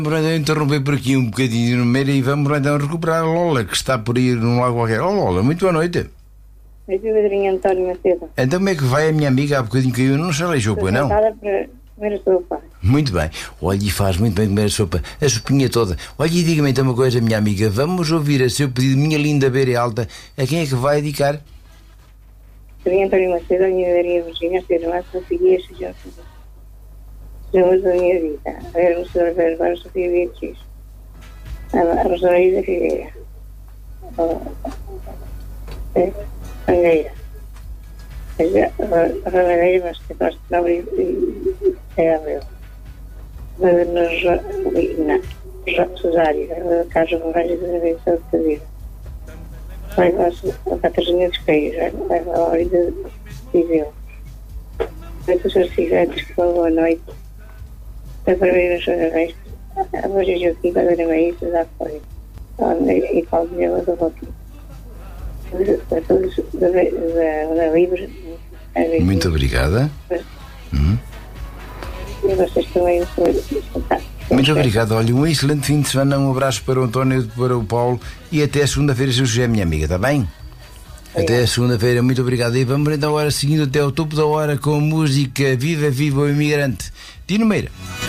Vamos então interromper por aqui um bocadinho no meio e vamos então recuperar a Lola, que está por aí num lado qualquer. Oh, Lola, muito boa noite. Eu sou o Padrinho António Macedo. Então como é que vai a minha amiga? Há bocadinho caiu, não se aleixou, pois não? Estou para comer a sopa. Muito bem. Olha, e faz muito bem comer a sopinha toda. Olha, e diga-me então uma coisa, minha amiga. Vamos ouvir a seu pedido, minha linda beira alta. A quem é que vai dedicar? Padrinho António Macedo, a minha Maria Virgínia, a ser mais conseguia chegar Jesus da minha vida. A ver o Senhor Verbar, Sofia Beatriz. A Rosalida Figueira. A Angueira. A Ranagueira, mas que gosto de abrir e é a meu. Cesário, a Casa Borralha da Benção de Tadeu. Vai a Catarina dos Peios, vai a hora de Viseu. Vai com os seus cigarettes que falam à noite. Vai para ver as suas reis. A Maria Joaquim, para ver a Maísa da Fória. E Cláudia da Boquim. A todos da Livre. Muito obrigada. E vocês também são muito obrigado. Olha, um excelente fim de semana. Um abraço para o António, para o Paulo e até segunda-feira, Sr. José, minha amiga, está bem? Até segunda-feira, muito obrigado. E vamos então agora seguindo até ao topo da hora com a música Viva Viva o Imigrante. Tino Meira.